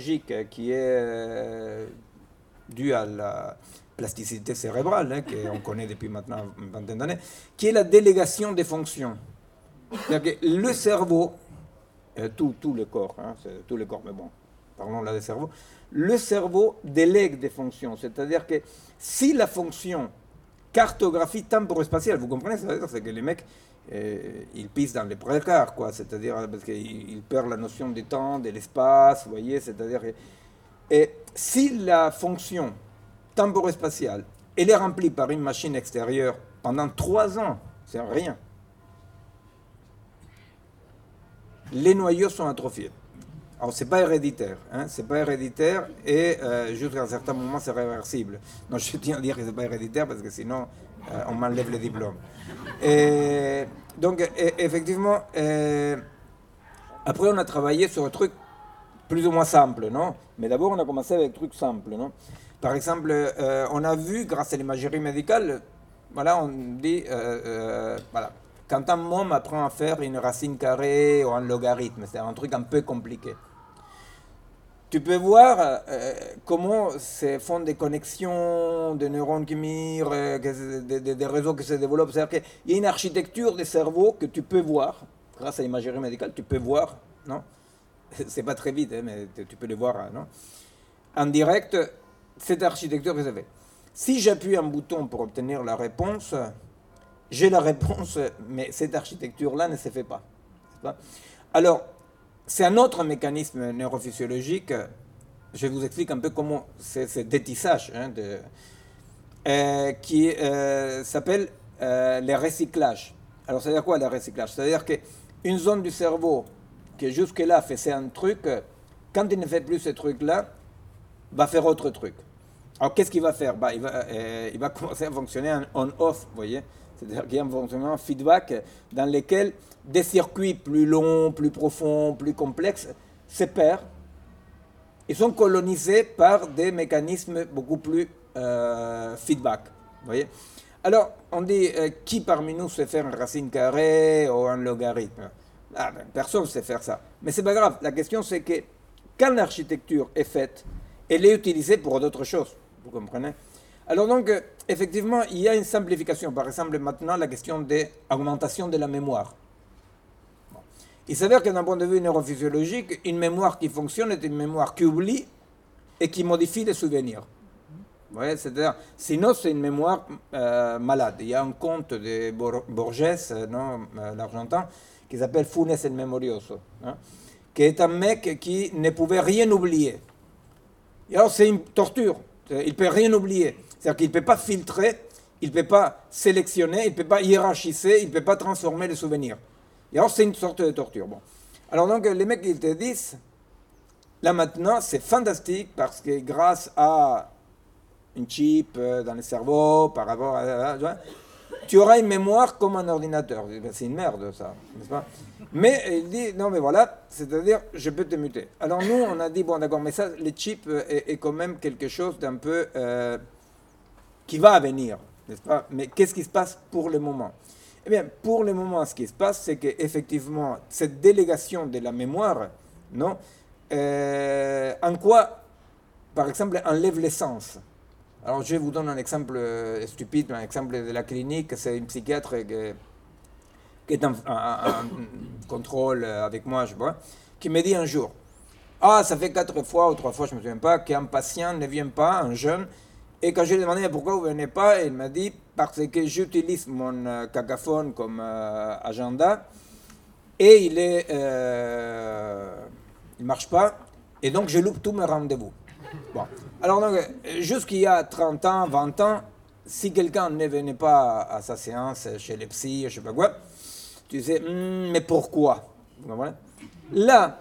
qui est due à la plasticité cérébrale, hein, qu'on connaît depuis maintenant une vingtaine d'années, qui est la délégation des fonctions. C'est-à-dire que le cerveau, tout le corps, hein, tout le corps, mais bon, parlons là des cerveaux, le cerveau délègue des fonctions. C'est-à-dire que si la fonction cartographie temporo-spatiale, vous comprenez, c'est que les mecs, ils pissent dans les précaires, quoi, c'est-à-dire parce qu'ils perdent la notion du temps, de l'espace, vous voyez, c'est-à-dire et si la fonction temporo-spatiale, elle est remplie par une machine extérieure pendant 3 ans, c'est rien. Les noyaux sont atrophiés. Alors, c'est pas héréditaire, hein, c'est pas héréditaire et jusqu'à un certain moment, c'est réversible. Non, je tiens à dire que c'est pas héréditaire parce que sinon, on m'enlève le diplôme. Et donc, effectivement, après, on a travaillé sur un truc plus ou moins simple, non? Mais d'abord, on a commencé avec un truc simple, non? Par exemple, on a vu, grâce à l'imagerie médicale, voilà, on dit, voilà, quand un môme apprend à faire une racine carrée ou un logarithme, c'est un truc un peu compliqué. Tu peux voir comment se font des connexions de neurones qui mirent, des réseaux qui se développent. C'est-à-dire qu'il y a une architecture des cerveaux que tu peux voir, grâce à l'imagerie médicale, tu peux voir, non? C'est pas très vite, hein, mais tu peux le voir, non? En direct, cette architecture que ça fait. Si j'appuie un bouton pour obtenir la réponse, j'ai la réponse, mais cette architecture-là ne se fait pas. Alors, c'est un autre mécanisme neurophysiologique. Je vous explique un peu comment c'est ce détissage, hein, qui s'appelle le recyclage. Alors, c'est-à-dire quoi le recyclage? C'est-à-dire qu'une zone du cerveau qui jusque-là faisait un truc, quand il ne fait plus ce truc-là, va faire autre truc. Alors, qu'est-ce qu'il va faire? Il va commencer à fonctionner en on-off, vous voyez? C'est-à-dire qu'il y a un fonctionnement feedback dans lequel des circuits plus longs, plus profonds, plus complexes se perdent. Ils sont colonisés par des mécanismes beaucoup plus feedback. Vous voyez? Alors, on dit qui parmi nous sait faire une racine carrée ou un logarithme? Personne ne sait faire ça. Mais c'est pas grave. La question, c'est que quand l'architecture est faite, elle est utilisée pour d'autres choses. Vous comprenez? Alors donc, effectivement, il y a une simplification. Par exemple, maintenant, la question de l'augmentation de la mémoire. Bon. Il s'avère que d'un point de vue neurophysiologique, une mémoire qui fonctionne est une mémoire qui oublie et qui modifie les souvenirs. Vous voyez, c'est-à-dire, sinon, c'est une mémoire malade. Il y a un conte de Borges, l'Argentin, qui s'appelle Funes el Memorioso, hein, qui est un mec qui ne pouvait rien oublier. Et alors, c'est une torture. Il ne peut rien oublier. C'est-à-dire qu'il ne peut pas filtrer, il ne peut pas sélectionner, il ne peut pas hiérarchiser, il ne peut pas transformer les souvenirs. Et alors, c'est une sorte de torture. Bon. Alors, donc, les mecs, ils te disent, là maintenant, c'est fantastique parce que grâce à une chip dans le cerveau, par rapport à tu auras une mémoire comme un ordinateur. C'est une merde, ça, n'est-ce pas? Mais il dit, non, mais voilà, c'est-à-dire, je peux te muter. Alors nous, on a dit, bon, d'accord, mais ça, les chips est quand même quelque chose d'un peu qui va venir, n'est-ce pas? Mais qu'est-ce qui se passe pour le moment? Eh bien, pour le moment, ce qui se passe, c'est qu'effectivement, cette délégation de la mémoire, non, en quoi, par exemple, enlève l'essence? Alors, je vous donne un exemple stupide, un exemple de la clinique. C'est une psychiatre qui est en contrôle avec moi, je vois, qui me dit un jour, ah, ça fait 4 fois ou 3 fois, je ne me souviens pas, qu'un patient ne vient pas, un jeune, et quand je lui ai demandé pourquoi vous ne venez pas, il m'a dit, parce que j'utilise mon cacaphone comme agenda, et il ne marche pas, et donc je loupe tous mes rendez-vous. Bon. Alors, donc, jusqu'il y a 30 ans, 20 ans, si quelqu'un ne venait pas à sa séance chez les psys, je ne sais pas quoi, tu disais, mais pourquoi? Là,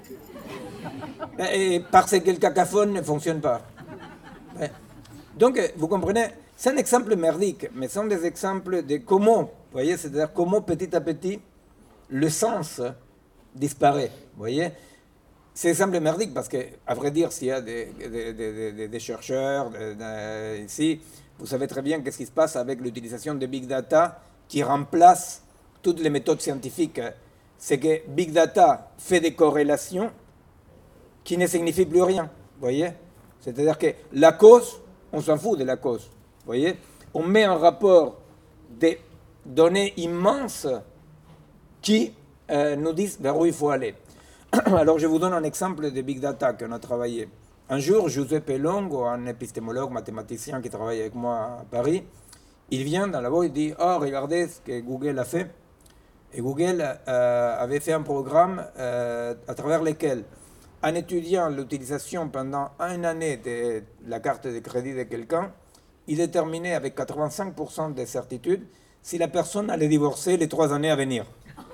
parce que le cacaphone ne fonctionne pas. Donc, vous comprenez, c'est un exemple merdique, mais ce sont des exemples de comment, vous voyez, c'est-à-dire comment petit à petit, le sens disparaît, vous voyez. C'est un exemple merdique parce que, à vrai dire, s'il y a des chercheurs ici, vous savez très bien qu'est-ce qui se passe avec l'utilisation de Big Data qui remplace toutes les méthodes scientifiques. C'est que Big Data fait des corrélations qui ne signifie plus rien. Vous voyez? C'est-à-dire que la cause, on s'en fout de la cause. Vous voyez? On met en rapport des données immenses qui nous disent vers où il faut aller. Alors, je vous donne un exemple de Big Data qu'on a travaillé. Un jour, Giuseppe Longo, un épistémologue mathématicien qui travaille avec moi à Paris, il vient dans la voie et dit « Oh, regardez ce que Google a fait ». Et Google avait fait un programme à travers lequel, en étudiant l'utilisation pendant une année de la carte de crédit de quelqu'un, il déterminait avec 85% de certitude si la personne allait divorcer les 3 années à venir.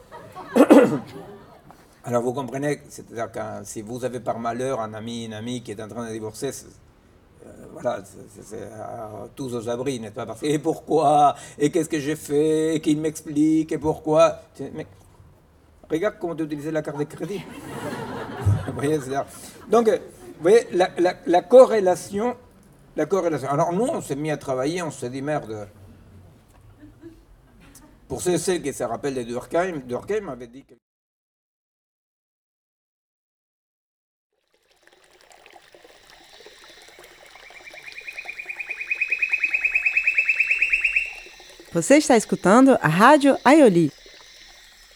Alors vous comprenez, c'est-à-dire que si vous avez par malheur un ami, une amie qui est en train de divorcer, voilà, c'est tous aux abris, n'est-ce pas? Parce que, et pourquoi? Et qu'est-ce que j'ai fait? Et qu'il m'explique? Et pourquoi? Mais regarde comment tu utilisais la carte de crédit. Vous voyez, donc, vous voyez, la corrélation. Alors nous, on s'est mis à travailler, on s'est dit, merde. Pour ceux et celles qui se rappellent de Durkheim avait dit que... Você está escutando a Rádio Aioli.